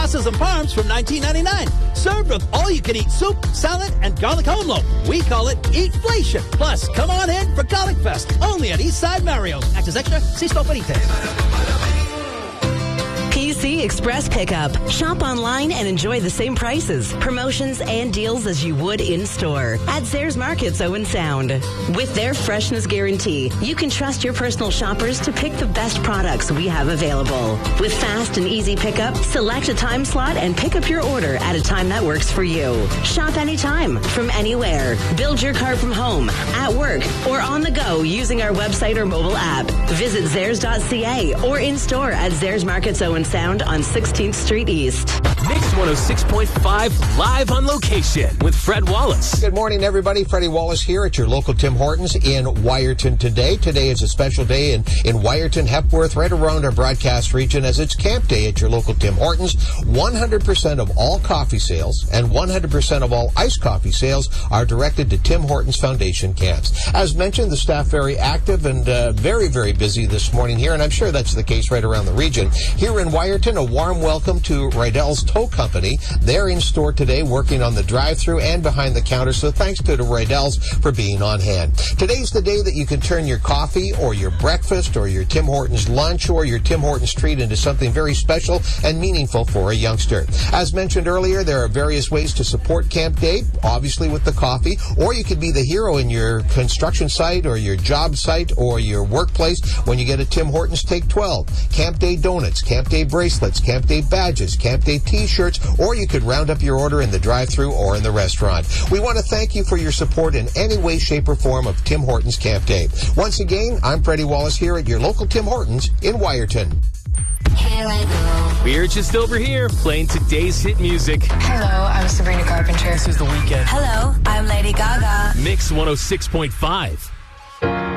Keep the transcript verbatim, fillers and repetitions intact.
sauces and parms from nineteen ninety-nine. Served with all-you-can-eat soup, salad, and garlic homelo. We call it Eatflation. Plus, come on in for Garlic Fest, only at Eastside Mario's. Access extra, see Store P C Express Pickup. Shop online and enjoy the same prices, promotions, and deals as you would in-store at Zayres Markets Owen Sound. With their freshness guarantee, you can trust your personal shoppers to pick the best products we have available. With fast and easy pickup, select a time slot and pick up your order at a time that works for you. Shop anytime, from anywhere. Build your cart from home, at work, or on the go using our website or mobile app. Visit Zayres dot C A or in-store at Zayres Markets Owen Sound on sixteenth Street East. Mix one oh six point five live on location with Fred Wallace. Good morning, everybody. Freddie Wallace here at your local Tim Hortons in Wyerton today. Today is a special day in, in Wyerton, Hepworth, right around our broadcast region, as it's Camp Day at your local Tim Hortons. one hundred percent of all coffee sales and one hundred percent of all iced coffee sales are directed to Tim Hortons Foundation camps. As mentioned, the staff very active and uh, very, very busy this morning here, and I'm sure that's the case right around the region. Here in Wyerton, a warm welcome to Rydell's Tow Company. They're in store today working on the drive-thru and behind the counter, so thanks to the Rydell's for being on hand. Today's the day that you can turn your coffee or your breakfast or your Tim Hortons lunch or your Tim Hortons treat into something very special and meaningful for a youngster. As mentioned earlier, there are various ways to support Camp Day, obviously with the coffee, or you could be the hero in your construction site or your job site or your workplace. When you get a Tim Hortons, take twelve. Camp Day donuts, Camp Day bracelets, Camp Day badges, Camp Day t-shirts, or you could round up your order in the drive-thru or in the restaurant. We want to thank you for your support in any way, shape, or form of Tim Hortons Camp Day. Once again, I'm Freddie Wallace here at your local Tim Hortons in Wyerton. Here I go. We're just over here playing today's hit music. Hello, I'm Sabrina Carpenter. This is The Weeknd. Hello, I'm Lady Gaga. Mix one oh six point five.